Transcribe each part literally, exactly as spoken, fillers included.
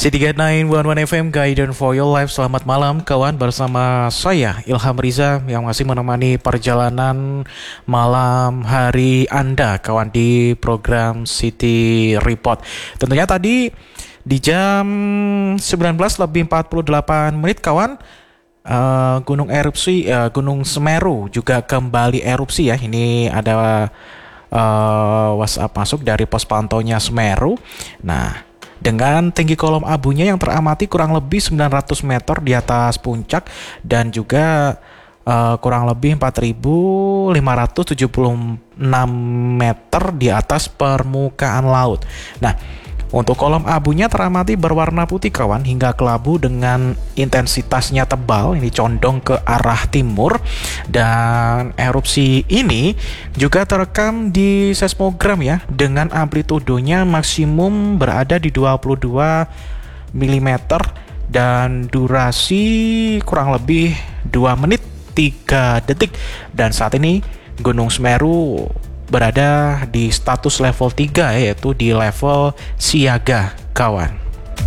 City Guide sembilan satu satu F M Guidance for Your Life. Selamat malam kawan, bersama saya Ilham Riza yang masih menemani perjalanan malam hari Anda kawan di program City Report. Tentunya tadi di jam sembilan belas lebih empat puluh delapan menit kawan, uh, gunung erupsi uh, Gunung Semeru juga kembali erupsi ya. Ini ada uh, WhatsApp masuk dari pos pantaunya Semeru. Nah, dengan tinggi kolom abunya yang teramati kurang lebih sembilan ratus meter di atas puncak dan juga uh, kurang lebih empat ribu lima ratus tujuh puluh enam meter di atas permukaan laut. Nah, untuk kolom abunya teramati berwarna putih kawan hingga kelabu dengan intensitasnya tebal, ini condong ke arah timur. Dan erupsi ini juga terekam di seismogram ya, dengan amplitudonya maksimum berada di dua puluh dua milimeter dan durasi kurang lebih dua menit tiga detik. Dan saat ini Gunung Semeru berada di status level tiga, yaitu di level siaga kawan.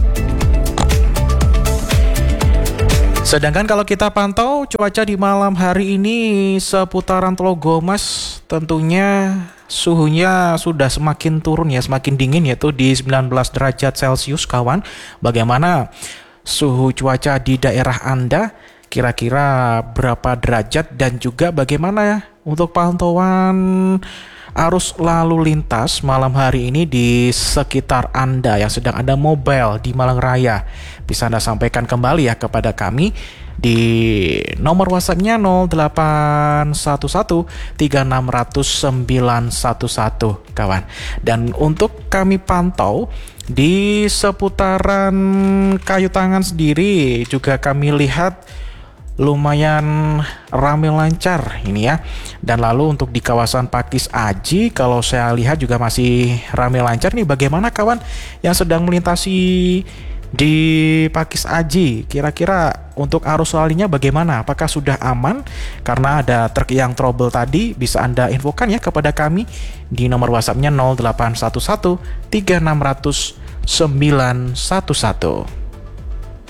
Sedangkan kalau kita pantau cuaca di malam hari ini seputaran Telogomas, tentunya suhunya sudah semakin turun ya, semakin dingin, yaitu di sembilan belas derajat Celcius kawan. Bagaimana suhu cuaca di daerah Anda? Kira-kira berapa derajat, dan juga bagaimana untuk pantauan arus lalu lintas malam hari ini di sekitar Anda yang sedang Anda mobile di Malang Raya? Bisa Anda sampaikan kembali ya kepada kami di nomor WhatsApp-nya nol delapan satu satu tiga enam nol nol sembilan satu satu kawan. Dan untuk kami pantau di seputaran Kayu Tangan sendiri juga kami lihat lumayan ramai lancar ini ya. Dan lalu untuk di kawasan Pakis Aji, kalau saya lihat juga masih ramai lancar nih. Bagaimana kawan yang sedang melintasi di Pakis Aji? Kira-kira untuk arus lalunya bagaimana? Apakah sudah aman? Karena ada truk yang trouble tadi, bisa Anda infokan ya kepada kami di nomor WhatsApp-nya nol delapan satu satu tiga enam nol nol sembilan satu satu.